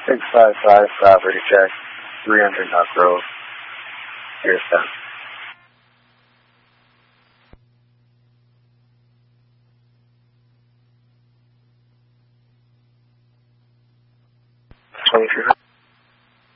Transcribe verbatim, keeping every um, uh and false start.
six five five, property check, three hundred Knock Grove, here's ten. twenty-three hundred.